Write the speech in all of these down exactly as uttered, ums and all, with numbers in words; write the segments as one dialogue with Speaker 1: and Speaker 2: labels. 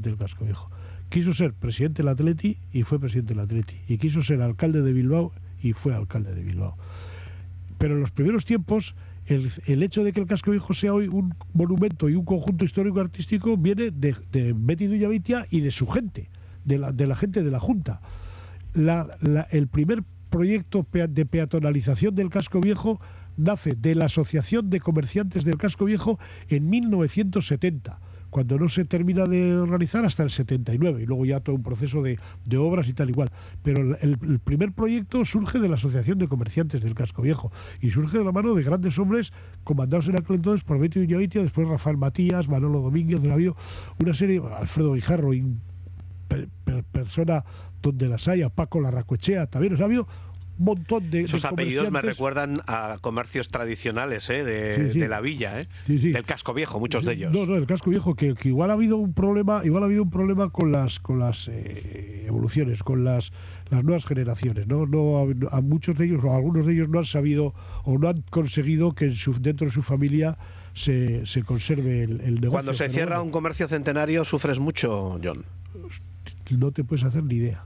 Speaker 1: del Casco Viejo. Quiso ser presidente del Atleti y fue presidente del Atleti. Y quiso ser alcalde de Bilbao y fue alcalde de Bilbao. Pero en los primeros tiempos, el, el hecho de que el Casco Viejo sea hoy un monumento y un conjunto histórico-artístico viene de, de Betty Duñavitia y de su gente, de la, de la gente de la Junta. La, la, el primer proyecto de peatonalización del Casco Viejo nace de la Asociación de Comerciantes del Casco Viejo en mil novecientos setenta, cuando no se termina de organizar hasta el setenta y nueve, y luego ya todo un proceso de, de obras y tal igual. Pero el, el primer proyecto surge de la Asociación de Comerciantes del Casco Viejo y surge de la mano de grandes hombres comandados en aquel entonces por Betty Duñavitia, después Rafael Matías, Manolo Domínguez, ha habido una serie, Alfredo Guijarro, per, per, persona donde las haya, Paco Larracoechea también, o sea, ha habido un montón de
Speaker 2: Esos
Speaker 1: de
Speaker 2: apellidos me recuerdan a comercios tradicionales, ¿eh? de,
Speaker 1: sí, sí.
Speaker 2: de la villa, ¿eh?
Speaker 1: sí, sí.
Speaker 2: del Casco Viejo, muchos
Speaker 1: sí,
Speaker 2: de ellos.
Speaker 1: No, no, el Casco Viejo, que, que igual ha habido un problema, igual ha habido un problema con las con las eh, evoluciones, con las las nuevas generaciones, ¿no? No a, a muchos de ellos o a algunos de ellos no han sabido o no han conseguido que en su, dentro de su familia se, se conserve el, el negocio.
Speaker 2: Cuando se cierra bueno, un comercio centenario, ¿sufres mucho, John?
Speaker 1: No te puedes hacer ni idea.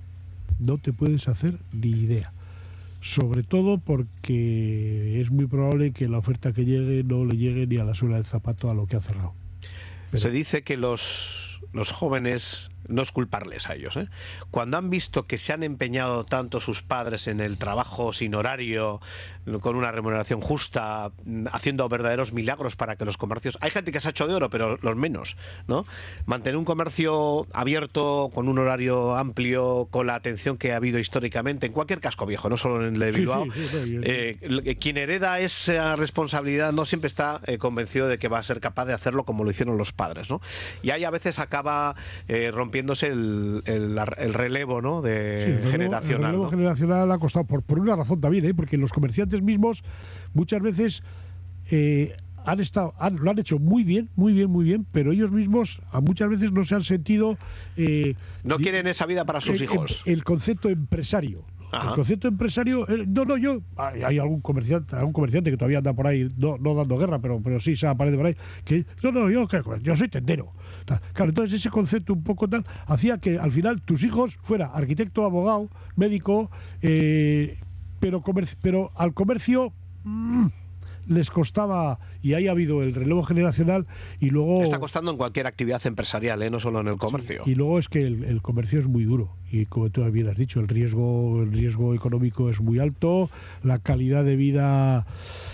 Speaker 1: No te puedes hacer ni idea. Sobre todo porque es muy probable que la oferta que llegue no le llegue ni a la suela del zapato a lo que ha cerrado. Pero
Speaker 2: se dice que los, los jóvenes, no es culparles a ellos, ¿eh? cuando han visto que se han empeñado tanto sus padres en el trabajo sin horario, con una remuneración justa, haciendo verdaderos milagros para que los comercios... Hay gente que se ha hecho de oro, pero los menos, ¿no? Mantener un comercio abierto, con un horario amplio, con la atención que ha habido históricamente, en cualquier casco viejo, no solo en el de Bilbao. Sí, sí, sí, no, eh, quien hereda esa responsabilidad no siempre está eh, convencido de que va a ser capaz de hacerlo como lo hicieron los padres, ¿no? Y ahí a veces acaba eh, rompiéndose el, el, el relevo, ¿no? de
Speaker 1: sí, el relevo,
Speaker 2: generacional.
Speaker 1: El relevo
Speaker 2: ¿no?
Speaker 1: generacional ha costado, por, por una razón también, ¿eh? porque los comerciantes mismos muchas veces eh, han estado, han, lo han hecho muy bien, muy bien, muy bien, pero ellos mismos a muchas veces no se han sentido... Eh,
Speaker 2: no quieren esa vida para sus
Speaker 1: el,
Speaker 2: hijos.
Speaker 1: El, el concepto empresario.
Speaker 2: Ajá.
Speaker 1: El concepto empresario, eh, no, no, yo, hay, hay algún comerciante, algún comerciante que todavía anda por ahí, no, no dando guerra, pero, pero sí se aparece por ahí, que no, no, yo, que, yo soy tendero. Tal. Claro, entonces ese concepto un poco tal hacía que al final tus hijos fuera arquitecto, abogado, médico, eh, pero, comerci pero al comercio mmm, les costaba, y ahí ha habido el relevo generacional y luego...
Speaker 2: Está costando en cualquier actividad empresarial, ¿eh? No solo en el comercio.
Speaker 1: Sí, y luego es que el, el comercio es muy duro y como tú bien has dicho, el riesgo, el riesgo económico es muy alto, la calidad de vida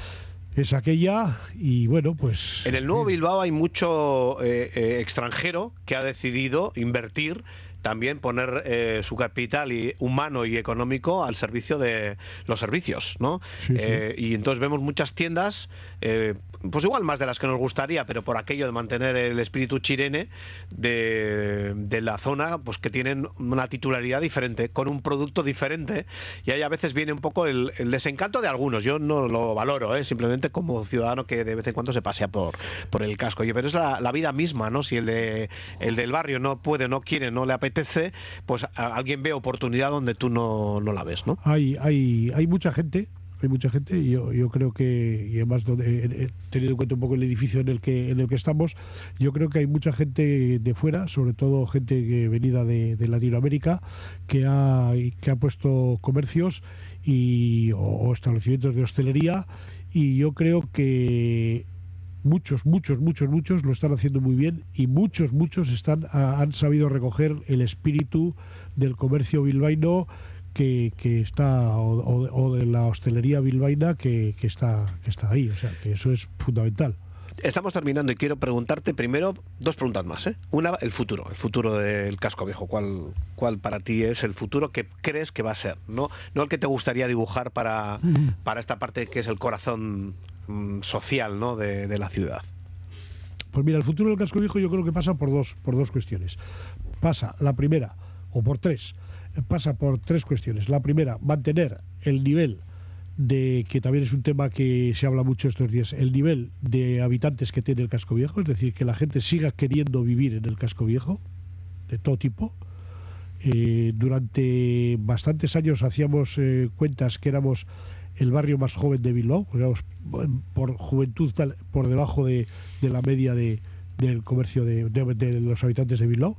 Speaker 1: es aquella y bueno, pues...
Speaker 2: En el Nuevo Bilbao hay mucho eh, eh, extranjero que ha decidido invertir, también poner eh, su capital y, humano y económico al servicio de los servicios, ¿no?
Speaker 1: Sí,
Speaker 2: eh,
Speaker 1: sí.
Speaker 2: Y entonces vemos muchas tiendas, eh, pues igual más de las que nos gustaría, pero por aquello de mantener el espíritu chirene de, de la zona, pues que tienen una titularidad diferente, con un producto diferente, y ahí a veces viene un poco el, el desencanto de algunos. Yo no lo valoro, ¿eh? Simplemente como ciudadano que de vez en cuando se pasea por, por el casco. Oye, pero es la, la vida misma, ¿no? Si el, de, el del barrio no puede, no quiere, no le apetece, pues a, alguien ve oportunidad donde tú no, no la ves, ¿no?
Speaker 1: Hay, hay, hay mucha gente, hay mucha gente, y yo, yo creo que, y además he tenido en cuenta un poco el edificio en el que en el que estamos, yo creo que hay mucha gente de fuera, sobre todo gente que venida de, de Latinoamérica, que ha, que ha puesto comercios y, o, o establecimientos de hostelería, y yo creo que muchos, muchos, muchos, muchos lo están haciendo muy bien y muchos, muchos están a, han sabido recoger el espíritu del comercio bilbaíno que, que está o, o, o de la hostelería bilbaína que, que está que está ahí, o sea, que eso es fundamental.
Speaker 2: Estamos terminando y quiero preguntarte primero dos preguntas más, ¿eh? Una, el futuro, el futuro del casco viejo. ¿Cuál, cuál para ti es el futuro que crees que va a ser? No, no el que te gustaría dibujar para, mm. para esta parte que es el corazón mm, social, ¿no? de, de la ciudad.
Speaker 1: Pues mira, el futuro del casco viejo yo creo que pasa por dos, por dos cuestiones. Pasa, la primera, o por tres, pasa por tres cuestiones. La primera, mantener el nivel de, que también es un tema que se habla mucho estos días, el nivel de habitantes que tiene el casco viejo, es decir, que la gente siga queriendo vivir en el casco viejo, de todo tipo. Eh, durante bastantes años hacíamos eh, cuentas que éramos el barrio más joven de Bilbao, éramos por juventud tal, por debajo de, de la media de, del comercio de, de, de los habitantes de Bilbao.